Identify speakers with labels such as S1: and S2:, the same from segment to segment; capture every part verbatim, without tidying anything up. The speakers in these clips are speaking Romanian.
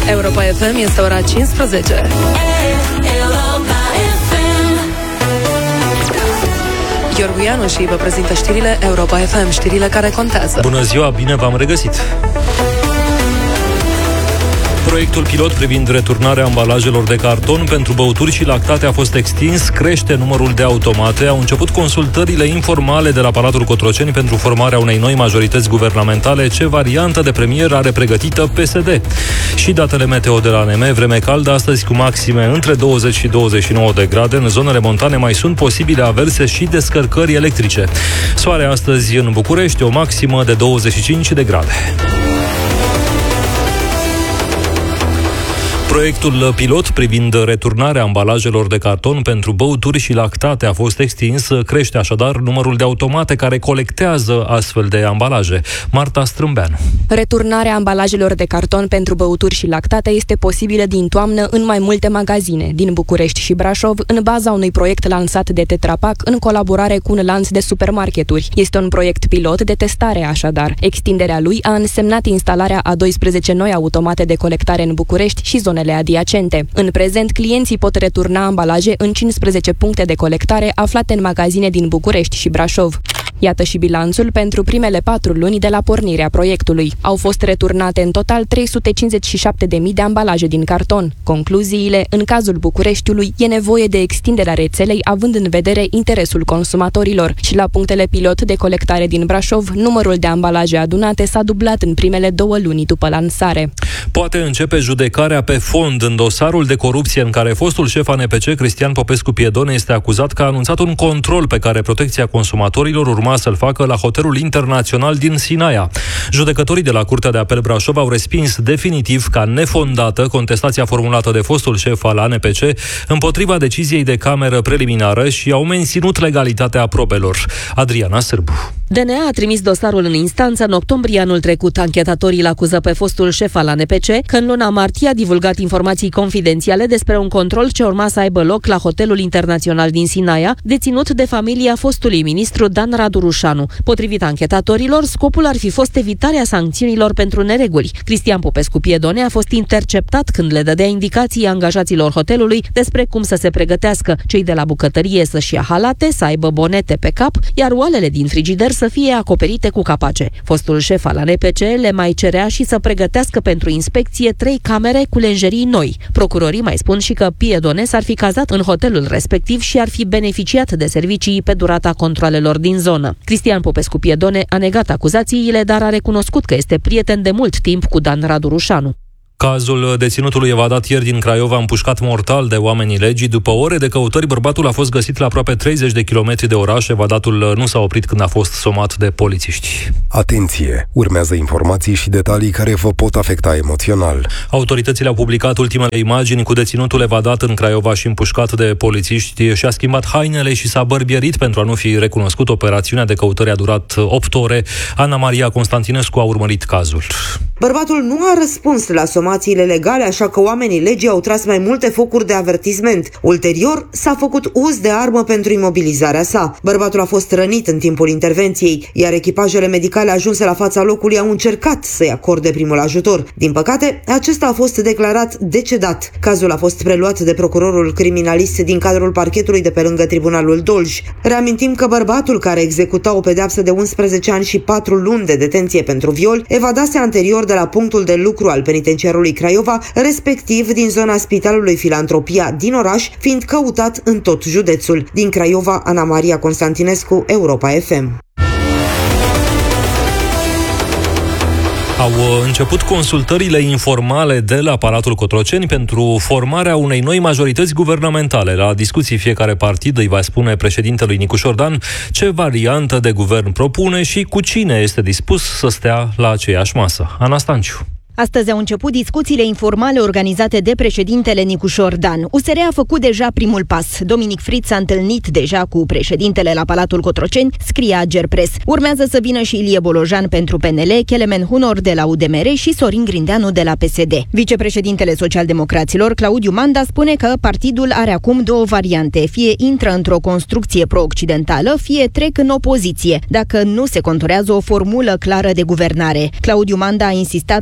S1: Europa F M, este ora cincisprezece. Gheorghe Ianu și vă prezintă știrile Europa F M, știrile care contează.
S2: Bună ziua, bine v-am regăsit! Proiectul pilot privind returnarea ambalajelor de carton pentru băuturi și lactate a fost extins, crește numărul de automate, au început consultările informale de la Palatul Cotroceni pentru formarea unei noi majorități guvernamentale. Ce variantă de premier are pregătită P S D? Și datele meteo de la N M, vreme caldă astăzi cu maxime între douăzeci și douăzeci și nouă de grade, în zonele montane mai sunt posibile averse și descărcări electrice. Soare astăzi în București, o maximă de douăzeci și cinci de grade. Proiectul pilot privind returnarea ambalajelor de carton pentru băuturi și lactate a fost extins, crește așadar numărul de automate care colectează astfel de ambalaje. Marta Strâmbeanu.
S3: Returnarea ambalajelor de carton pentru băuturi și lactate este posibilă din toamnă în mai multe magazine din București și Brașov, în baza unui proiect lansat de Tetra Pak în colaborare cu un lanț de supermarketuri. Este un proiect pilot de testare, așadar. Extinderea lui a însemnat instalarea a doisprezece noi automate de colectare în București și zone adiacente. În prezent, clienții pot returna ambalaje în cincisprezece puncte de colectare aflate în magazine din București și Brașov. Iată și bilanțul pentru primele patru luni de la pornirea proiectului. Au fost returnate în total trei sute cincizeci și șapte de mii de ambalaje din carton. Concluziile: în cazul Bucureștiului e nevoie de extinderea rețelei având în vedere interesul consumatorilor. Și la punctele pilot de colectare din Brașov, numărul de ambalaje adunate s-a dublat în primele două luni după lansare.
S2: Poate începe judecarea pe fond în dosarul de corupție în care fostul șef A N P C, Cristian Popescu Piedone, este acuzat că a anunțat un control pe care Protecția Consumatorilor urma să-l facă la hotelul internațional din Sinaia. Judecătorii de la Curtea de Apel Brașov au respins definitiv ca nefondată contestația formulată de fostul șef al A N P C împotriva deciziei de cameră preliminară și au menținut legalitatea probelor. Adriana Sârbu.
S4: D N A a trimis dosarul în instanță în octombrie anul trecut. Anchetatorii îl acuză pe fostul șef al A N P C că în luna martie a divulgat informații confidențiale despre un control ce urma să aibă loc la hotelul internațional din Sinaia, deținut de familia fostului ministru Dan Radu Rușanu. Potrivit anchetatorilor, scopul ar fi fost evitarea sancțiunilor pentru nereguli. Cristian Popescu Piedone a fost interceptat când le dădea indicații angajaților hotelului despre cum să se pregătească, cei de la bucătărie să-și ia halate, să aibă bonete pe cap, iar oalele din frigider să fie acoperite cu capace. Fostul șef al A N P C le mai cerea și să pregătească pentru inspecție trei camere cu lenjerii noi. Procurorii mai spun și că Piedone s-ar fi cazat în hotelul respectiv și ar fi beneficiat de servicii pe durata controalelor din zonă. Cristian Popescu Piedone a negat acuzațiile, dar a recunoscut că este prieten de mult timp cu Dan Radu Rușanu.
S2: Cazul deținutului evadat ieri din Craiova, împușcat mortal de oamenii legii. După ore de căutări, bărbatul a fost găsit la aproape treizeci de kilometri de oraș. Evadatul nu s-a oprit când a fost somat de polițiști.
S5: Atenție! Urmează informații și detalii care vă pot afecta emoțional.
S2: Autoritățile au publicat ultimele imagini cu deținutul evadat în Craiova și împușcat de polițiști. Și-a schimbat hainele și s-a bărbierit pentru a nu fi recunoscut. Operațiunea de căutări a durat opt ore. Ana Maria Constantinescu a urmărit cazul.
S6: Bărbatul nu a răspuns la somațiile legale, așa că oamenii legii au tras mai multe focuri de avertisment. Ulterior, s-a făcut uz de armă pentru imobilizarea sa. Bărbatul a fost rănit în timpul intervenției, iar echipajele medicale ajunse la fața locului au încercat să-i acorde primul ajutor. Din păcate, acesta a fost declarat decedat. Cazul a fost preluat de procurorul criminalist din cadrul parchetului de pe lângă Tribunalul Dolj. Reamintim că bărbatul, care executa o pedeapsă de unsprezece ani și patru luni de detenție pentru viol, evadase anterior de la punctul de lucru al penitenciarului Craiova, respectiv din zona Spitalului Filantropia din oraș, fiind căutat în tot județul. Din Craiova, Ana Maria Constantinescu, Europa F M.
S2: Au început consultările informale de la Palatul Cotroceni pentru formarea unei noi majorități guvernamentale. La discuții fiecare partid îi va spune președintelui Nicușor Dan ce variantă de guvern propune și cu cine este dispus să stea la aceeași masă. Ana Stanciu.
S7: Astăzi au început discuțiile informale organizate de președintele Nicușor Dan. U S R a făcut deja primul pas. Dominic Fritz s-a întâlnit deja cu președintele la Palatul Cotroceni, scrie Agerpres. Urmează să vină și Ilie Bolojan pentru P N L, Kelemen Hunor de la U D M R și Sorin Grindeanu de la P S D. Vicepreședintele Socialdemocraților, Claudiu Manda, spune că partidul are acum două variante. Fie intră într-o construcție pro-occidentală, fie trec în opoziție, dacă nu se conturează o formulă clară de guvernare. Claudiu Manda a insistat că P S D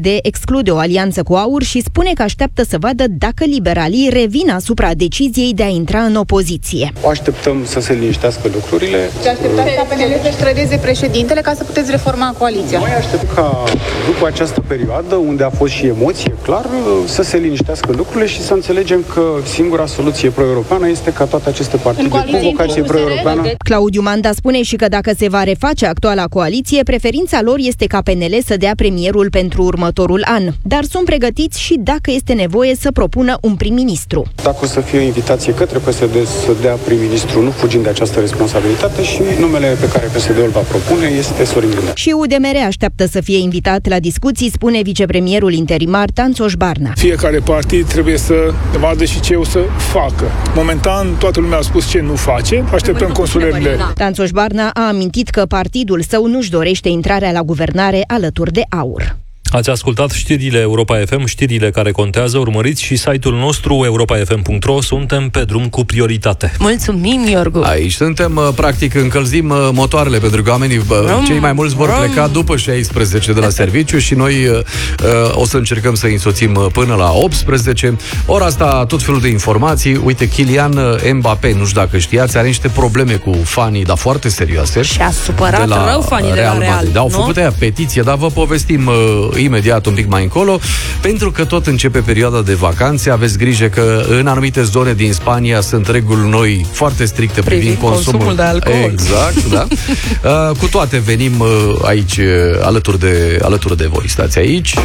S7: D exclude o alianță cu AUR și spune că așteaptă să vadă dacă liberalii revin asupra deciziei de a intra în opoziție.
S8: O așteptăm să se liniștească lucrurile.
S9: Ce așteptați ca P N L să-și trădeze președintele ca să puteți reforma coaliția?
S8: Noi așteptăm ca după această perioadă, unde a fost și emoție, clar, să se liniștească lucrurile și să înțelegem că singura soluție pro-europeană este ca toate aceste partide cu vocație pro-europeană.
S7: Claudiu Manda spune și că dacă se va reface actuala coaliție, preferința lor este ca P N L să dea premierul pentru următorul an, dar sunt pregătiți și dacă este nevoie să propună un prim-ministru.
S8: Dacă o să fie o invitație către P S D să dea prim-ministru, nu fugind de această responsabilitate, și numele pe care P S D-ul va propune este Sorin Grindeanu.
S7: Și U D M R așteaptă să fie invitat la discuții, spune vicepremierul interimar Tanțoș Barna.
S10: Fiecare partid trebuie să vadă și ce o să facă. Momentan, toată lumea a spus ce nu face, așteptăm consulările.
S7: Tanțoș Barna a amintit că partidul său nu-și dorește intrarea la guvernare alături de AUR.
S2: Ați ascultat știrile Europa F M, știrile care contează. Urmăriți și site-ul nostru europa f m punct r o. Suntem pe drum cu prioritate.
S1: Mulțumim, Iorgu!
S11: Aici suntem, practic, încălzim motoarele, pentru că oamenii,
S1: Rum,
S11: cei mai mulți vor
S1: rum.
S11: pleca după șaisprezece de la serviciu și noi o să încercăm să însoțim până la optsprezece. Ora asta, tot felul de informații. Uite, Kylian Mbappé, nu știu dacă știați, are niște probleme cu fanii, dar foarte serioase.
S1: Și a supărat
S11: de la
S1: rău fanii de
S11: Real
S1: la Real,
S11: Madrid. Da, au
S1: nu?
S11: făcut aia petiție, dar vă povestim uh, imediat un pic mai încolo, pentru că tot începe perioada de vacanțe. Aveți grijă că în anumite zone din Spania sunt reguli noi foarte stricte privind, privind consumul,
S1: consumul de alcool.
S11: Exact, da. Uh, cu toate venim uh, aici uh, alături de, alături de voi. Stați aici.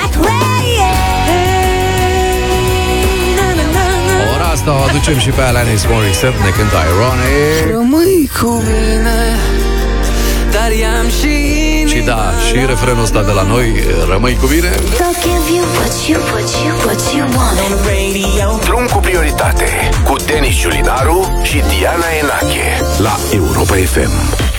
S11: Ora asta o aducem și pe Alanis Morissette, ne cântă Ironic.
S12: Rămâi cu mine, dar i-am și
S11: Și da, și refrenul ăsta de la noi, rămâi cu bine.
S13: Drum cu prioritate, cu Denis Ciulinaru și Diana Enache la Europa F M.